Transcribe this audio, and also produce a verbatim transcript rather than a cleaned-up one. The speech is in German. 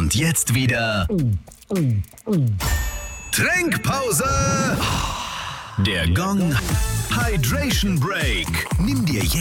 Und jetzt wieder Trinkpause. Der Gong Hydration Break. Nimm dir jetzt